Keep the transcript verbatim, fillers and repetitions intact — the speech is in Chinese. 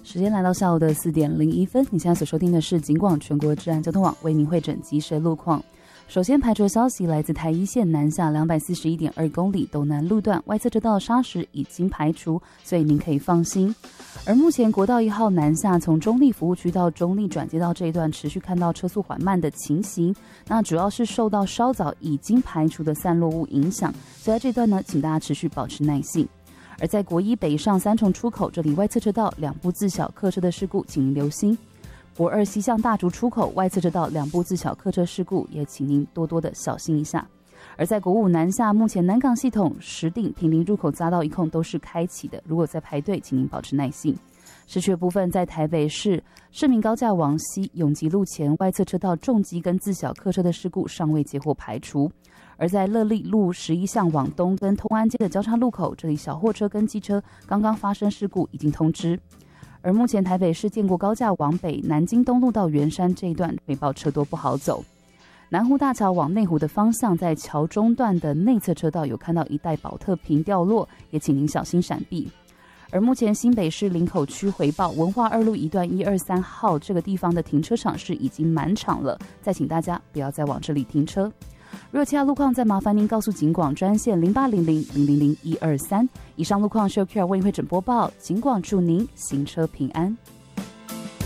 时间来到下午的四点零一分，你现在所收听的是警广全国治安交通网为您汇整及时路况。首先排除的消息来自台一线南下两百四十一点二公里斗南路段外侧车道砂石已经排除，所以您可以放心。而目前国道一号南下从中立服务区到中立转接道这一段持续看到车速缓慢的情形，那主要是受到稍早已经排除的散落物影响，所以在这段呢，请大家持续保持耐性。而在国一北上三重出口这里外侧车道两部自小客车的事故，请您留心。国二西向大竹出口外侧车道两部自小客车事故，也请您多多的小心一下。而在国五南下，目前南港系统石碇、坪林入口匝道一控都是开启的，如果在排队，请您保持耐性。市区的部分，在台北市市民高架往西永吉路前外侧车道重机跟自小客车的事故尚未接获排除。而在乐利路十一巷往东跟通安街的交叉路口，这里小货车跟机车刚刚发生事故，已经通知。而目前台北市建国高架往北南京东路到圆山这一段北报车多不好走。南湖大桥往内湖的方向，在桥中段的内侧车道有看到一带保特瓶掉落，也请您小心闪避。而目前新北市林口区回报文化二路一段一二三号这个地方的停车场是已经满场了，再请大家不要再往这里停车。如有其他路况，再麻烦您告诉警广专线零八零零零零零一二三。以上路况是由 Q R 为您会诊播报，警广祝您行车平安。